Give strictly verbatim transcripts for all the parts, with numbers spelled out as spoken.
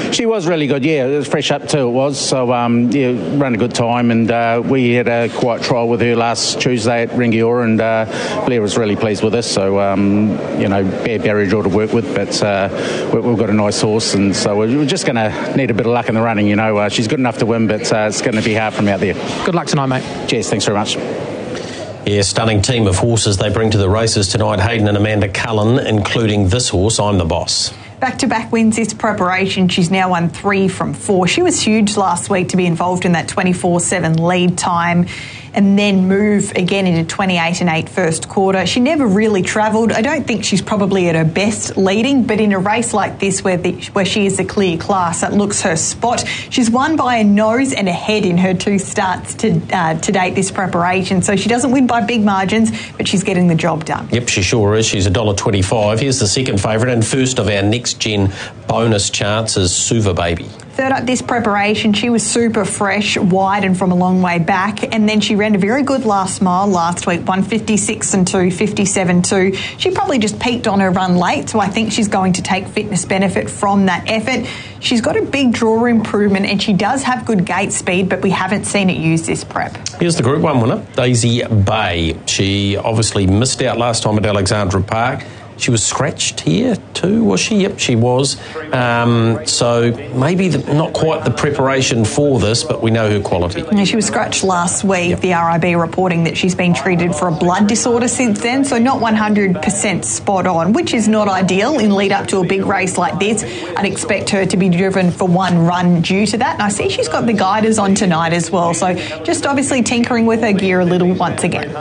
She was really good, yeah. It was fresh up too, it was. So, um, yeah, ran a good time, and uh, we had a quiet trial with her last Tuesday at Rangiora, and uh, Blair was really pleased with us. So, um, you know, bad barrier draw to work with, but uh, we, we've got a nice horse, and so we're just going to need a bit of luck in the running, you know. Uh, she's good enough to win, but uh, it's going to be hard from out there. Good luck tonight, mate. Cheers, thanks very much. Yeah, stunning team of horses they bring to the races tonight. Hayden and Amanda Cullen, including this horse, I'm the Boss. Back-to-back wins this preparation. She's now won three from four. She was huge last week to be involved in that twenty-four seven lead time and then move again into twenty-eight and eight first quarter. She never really travelled. I don't think she's probably at her best leading, but in a race like this where the, where she is the clear class, that looks her spot. She's won by a nose and a head in her two starts to, uh, to date this preparation. So she doesn't win by big margins, but she's getting the job done. Yep, she sure is. She's one dollar twenty-five. Here's the second favourite and first of our next-gen bonus chances, Suva Baby. Third up this preparation, she was super fresh, wide and from a long way back, and then she ran a very good last mile last week, one fifty-six and two, fifty-seven two. She probably just peaked on her run late, so I think she's going to take fitness benefit from that effort. She's got a big draw improvement and she does have good gate speed, but we haven't seen it used this prep. Here's the Group one winner, Daisy Bay. She obviously missed out last time at Alexandra Park. She was scratched here too, was she? Yep, she was. Um, so maybe the, not quite the preparation for this, but we know her quality. Yeah, she was scratched last week. Yep. The R I B reporting that she's been treated for a blood disorder since then, so not one hundred percent spot on, which is not ideal in lead up to a big race like this. I'd expect her to be driven for one run due to that. And I see she's got the guiders on tonight as well, so just obviously tinkering with her gear a little once again.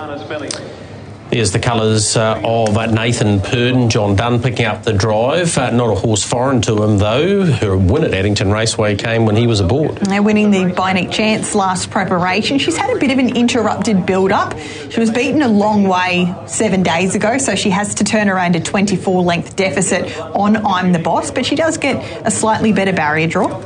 There's the colours uh, of Nathan Purdon, John Dunn picking up the drive. Uh, not a horse foreign to him, though. Her win at Addington Raceway came when he was aboard. They're winning the Bionic Chance last preparation. She's had a bit of an interrupted build-up. She was beaten a long way seven days ago, so she has to turn around a twenty-four length deficit on I'm the Boss, but she does get a slightly better barrier draw.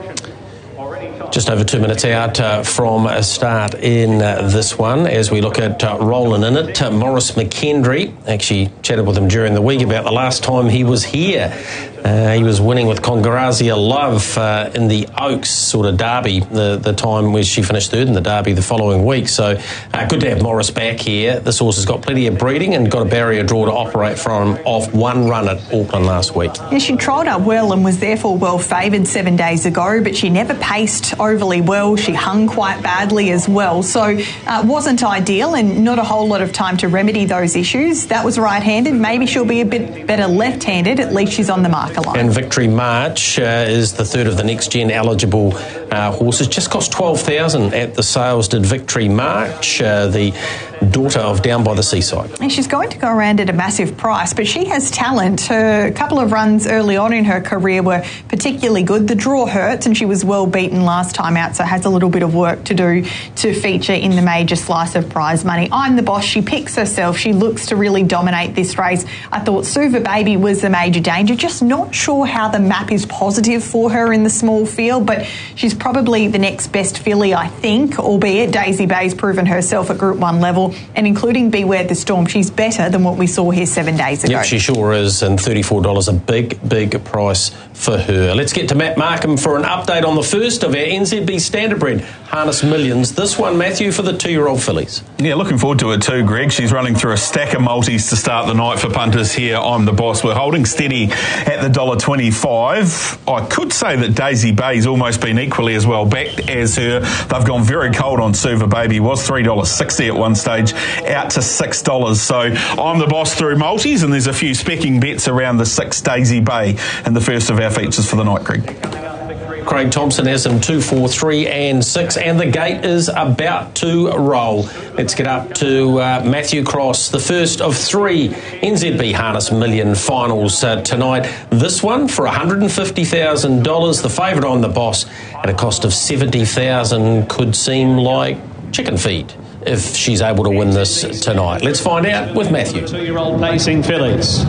Just over two minutes out uh, from a start in uh, this one as we look at uh, rolling in it. Uh, Morris McKendry, actually chatted with him during the week about the last time he was here. Uh, he was winning with Congrazia Love uh, in the Oaks sort of derby, the, the time where she finished third in the derby the following week. So uh, good to have Morris back here. This horse has got plenty of breeding and got a barrier draw to operate from off one run at Auckland last week. Yeah, she trialled up well and was therefore well favoured seven days ago, but she never paced overly well. She hung quite badly as well. So uh, wasn't ideal and not a whole lot of time to remedy those issues. That was right-handed. Maybe she'll be a bit better left-handed. At least she's on the mark. And Victory March uh, is the third of the next-gen eligible uh, horses. Just cost twelve thousand dollars at the sales, did Victory March, uh, the daughter of Down by the Seaside. And she's going to go around at a massive price, but she has talent. Her couple of runs early on in her career were particularly good. The draw hurts and she was well beaten last time out, so has a little bit of work to do to feature in the major slice of prize money. I'm the Boss. She picks herself. She looks to really dominate this race. I thought Suva Baby was the major danger. Just not sure how the map is positive for her in the small field, but she's probably the next best filly, I think, albeit Daisy Bay's proven herself at Group one level, and including Beware the Storm, she's better than what we saw here seven days ago. Yep, she sure is, and thirty-four dollars, a big, big price for her. Let's get to Matt Markham for an update on the first of our N Z B Standardbred Harness Millions. This one, Matthew, for the two-year-old fillies. Yeah, looking forward to it too, Greg. She's running through a stack of multis to start the night for punters here. I'm the Boss. We're holding steady at the one dollar twenty-five. I could say that Daisy Bay's almost been equally as well backed as her. They've gone very cold on Suva Baby. Was three dollars sixty at one stage, out to six dollars. So I'm the Boss through multis, and there's a few specking bets around the six Daisy Bay and the first of our features for the night, Greg. Craig Thompson has them two, four, three and six, and the gate is about to roll. Let's get up to uh, Matthew Cross, the first of three N Z B Harness Million finals uh, tonight. This one for one hundred fifty thousand dollars. The favourite on the Boss at a cost of seventy thousand dollars could seem like chicken feed if she's able to win this tonight. Let's find out with Matthew. Two-year-old pacing fillies.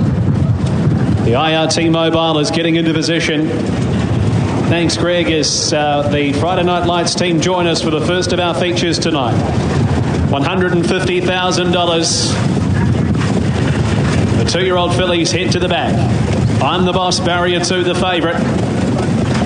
The I R T Mobile is getting into position. Thanks, Greg, as uh, the Friday Night Lights team join us for the first of our features tonight. one hundred fifty thousand dollars. The two-year-old fillies head to the back. I'm the Boss, barrier two, the favourite.